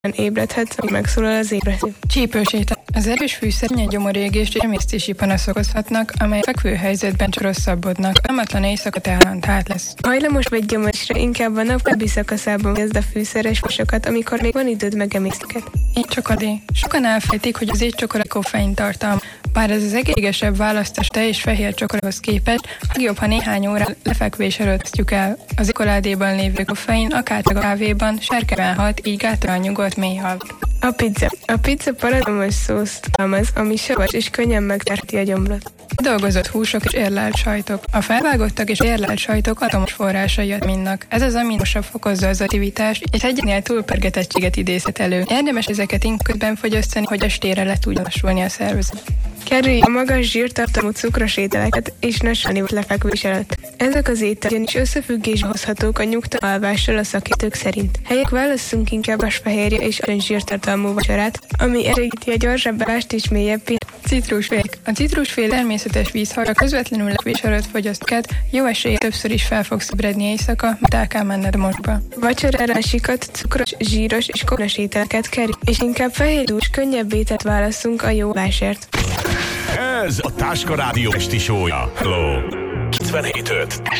ébredhetsz, ami megszólal az ébresztő. Csípősétel. Az erős fűszerények gyomorégést és emésztési panaszt okozhatnak, amely fekvő helyzetben csak rosszabbodnak. Amatlan éjszaka hát lesz. Hajlamos vagy gyomorésre inkább a nappali szakaszában kezd a fűszeres vasokat, amikor még van időd megemészteket. Étcsokolé. Sokan elfelejtik, hogy az étcsokolé koffein tartalma. Bár ez az egészségesebb választás tej és fehér csokolához képest, legjobb, ha néhány órá lefekvés előtt vesztjük el. Az ikoládéban lévő koffein, akár a kávéban, serkeben hat, így gátolja a nyugodt mély halk. A pizza paradicsomos szószt tartalmaz, ami savas és könnyen megterheti a gyomrot. Dolgozott húsok és érlelt sajtok. A felvágottak és érlelt sajtok atomos forrásai a vitaminnak. Ez az aminosav fokozza az aktivitást, és egynél túlpörgetettséget idézhet elő. Érdemes ezeket közben fogyasztani, hogy estére le tudjon lassulni a szervezet. Kerülj a magas zsírtartalmú cukros ételeket és ne sánni lefekvés előtt. Ezek az ételek is összefüggésbe hozhatók a nyugtalan alvással a szakértők szerint. Helyek válasszunk inkább a fehérje és zsírtartalmú vacsorát, ami elégíti a gyorsabb alást és mélyebb pihenést. Citrusfél. A citrusfél természetes vízhal, közvetlenül lefekvés előtt fogyasztod, jó eséllyel többször is fel fogsz ébredni éjszaka, mert el kell menned mosdba. Vacsorára a sikat, cukros, zsíros és kolas ételeket kerül, és inkább fehér dús, könnyebb ételt válasszunk a jó alvásért. Ez a Táska Rádió esti show-ja. Hello! 97.5